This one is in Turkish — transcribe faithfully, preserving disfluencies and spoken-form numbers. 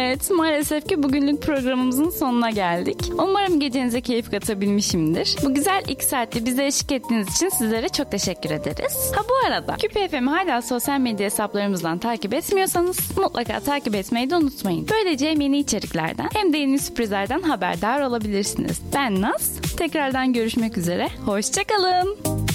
Evet, maalesef ki bugünlük programımızın sonuna geldik. Umarım gecenize keyif katabilmişimdir. Bu güzel iki saatte bize eşlik ettiğiniz için sizlere çok teşekkür ederiz. Ha bu arada Küpe F M'i hala sosyal medya hesaplarımızdan takip etmiyorsanız mutlaka takip etmeyi de unutmayın. Böylece hem yeni içeriklerden hem de yeni sürprizlerden haberdar olabilirsiniz. Ben Naz. Tekrardan görüşmek üzere. Hoşçakalın.